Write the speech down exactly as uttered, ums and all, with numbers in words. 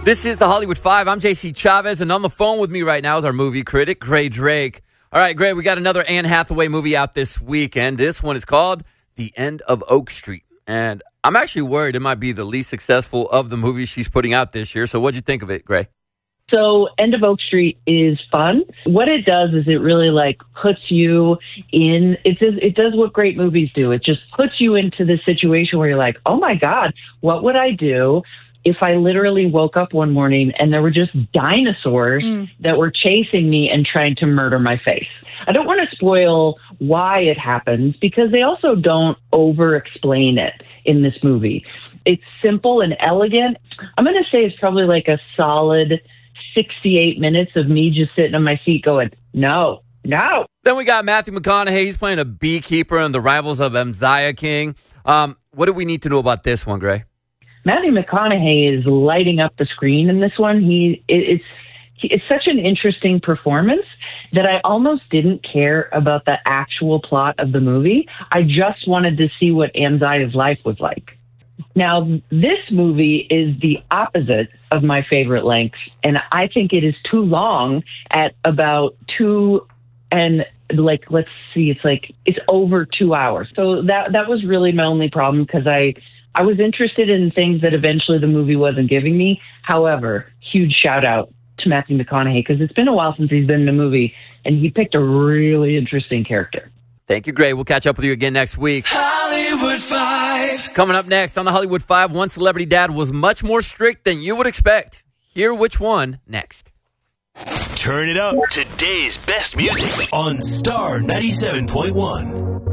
This is the Hollywood Five. I'm J C Chavez, and on the phone with me right now is our movie critic, Gray Drake. All right, Gray, we got another Anne Hathaway movie out this weekend. This one is called The End of Oak Street. And I'm actually worried it might be the least successful of the movies she's putting out this year. So what'd you think of it, Gray? So End of Oak Street is fun. What it does is it really like puts you in, it does, it does what great movies do. It just puts you into the situation where you're like, oh my God, what would I do if I literally woke up one morning and there were just dinosaurs mm. that were chasing me and trying to murder my face? I don't want to spoil why it happens because they also don't over-explain it in this movie. It's simple and elegant. I'm going to say it's probably like a solid sixty-eight minutes of me just sitting on my seat going, no, no. Then we got Matthew McConaughey. He's playing a beekeeper in The Rivals of Mziah King. Um, what do we need to know about this one, Gray? Matthew McConaughey is lighting up the screen in this one. He it's it's such an interesting performance that I almost didn't care about the actual plot of the movie. I just wanted to see what Mziah's life was like. Now, this movie is the opposite of my favorite length, and I think it is too long at about two and like, let's see, it's like, it's over two hours. So that that was really my only problem because I, I was interested in things that eventually the movie wasn't giving me. However, huge shout out to Matthew McConaughey because it's been a while since he's been in a movie, and he picked a really interesting character. Thank you, Gray. We'll catch up with you again next week. Hollywood Five. Coming up next on the Hollywood Five, one celebrity dad was much more strict than you would expect. Hear which one next. Turn it up. Today's best music on Star ninety-seven point one.